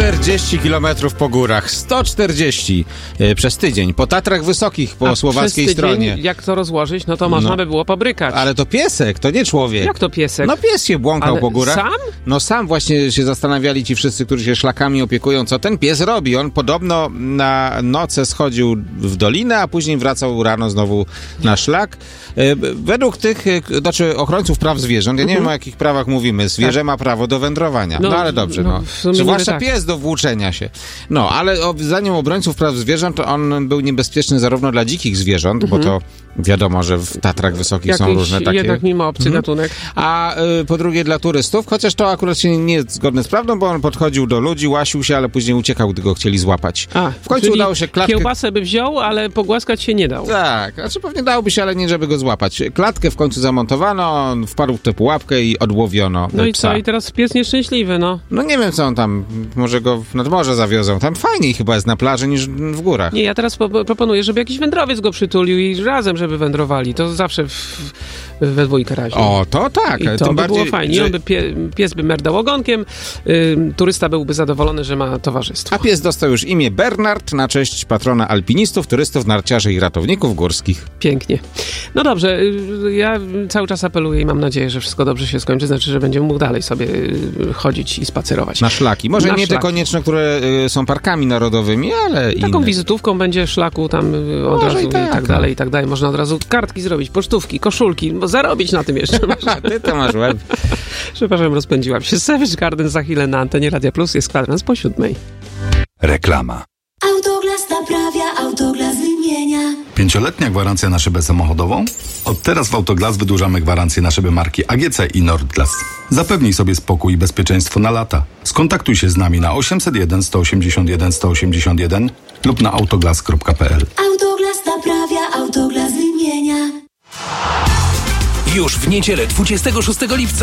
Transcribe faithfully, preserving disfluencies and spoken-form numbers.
czterdzieści kilometrów po górach, sto czterdzieści e, przez tydzień, po Tatrach Wysokich, po A słowackiej przez tydzień, stronie. Jak to rozłożyć, no to można No. by było pobrykać. Ale to piesek, to nie człowiek. Jak to piesek? No pies się błąkał Ale po górach. sam? No sam właśnie się zastanawiali ci wszyscy, którzy się szlakami opiekują, co ten pies robi. On podobno na noce schodził w dolinę, a później wracał rano znowu na szlak. E, Według tych, e, znaczy ochrońców praw zwierząt, ja nie wiem o jakich prawach mówimy, zwierzę ma prawo do wędrowania. No, No, ale dobrze, no, no. w sumie Zwłaszcza niby tak. pies do włóczenia się. No, ale o, zdaniem obrońców praw zwierząt on był niebezpieczny zarówno dla dzikich zwierząt, bo to wiadomo, że w Tatrach Wysokich są Jakiś różne takie... jednak mimo obcy gatunek. A y, po drugie dla turystów, chociaż to akurat się nie jest zgodne z prawdą, bo on podchodził do ludzi, łasił się, ale później uciekał, gdy go chcieli złapać. A, w końcu czyli udało się klatkę... Kiełbasę by wziął, ale pogłaskać się nie dał. Tak, znaczy pewnie dałoby się, ale nie żeby go złapać. Klatkę w końcu zamontowano, on wpadł w tę pułapkę i odłowiono No i psa. co? I teraz pies nieszczęśliwy, no. No nie wiem, co on tam, może go w nadmorze zawiozą. Tam fajniej chyba jest na plaży niż w górach. Nie, ja teraz po- proponuję, żeby jakiś wędrowiec go przytulił i razem, żeby wędrowali. To zawsze w, we dwójkę razie. O, to tak. I to tym by bardziej, było fajnie. że- On by pie, pies by merdał ogonkiem, y, turysta byłby zadowolony, że ma towarzystwo. A pies dostał już imię Bernard na cześć patrona alpinistów, turystów, narciarzy i ratowników górskich. Pięknie. No dobrze, y, ja cały czas apeluję i mam nadzieję, że wszystko dobrze się skończy, znaczy, że będziemy mógł dalej sobie y, chodzić i spacerować. Na szlaki. Może Na nie te szlaki. konieczne, które y, są parkami narodowymi, ale Taką inne. wizytówką będzie szlaku tam y, od Może razu i i tak, tak, no. dalej, i tak dalej. Można od razu kartki zrobić, pocztówki, koszulki, bo zarobić na tym jeszcze. A ty to masz łeb. Przepraszam, rozpędziłam się. Savage Garden za chwilę na antenie Radia Plus, jest kwadrans po siódmej. Reklama. Autoglas naprawia, Autoglas wymienia. Pięcioletnia gwarancja na szybę samochodową? Od teraz w Autoglas wydłużamy gwarancję na szyby marki A G C i Nordglas. Zapewnij sobie spokój i bezpieczeństwo na lata. Skontaktuj się z nami na osiemset jeden, sto osiemdziesiąt jeden, sto osiemdziesiąt jeden lub na autoglas kropka p l. Autoglas naprawia, Autoglas wymienia. Już w niedzielę dwudziestego szóstego lipca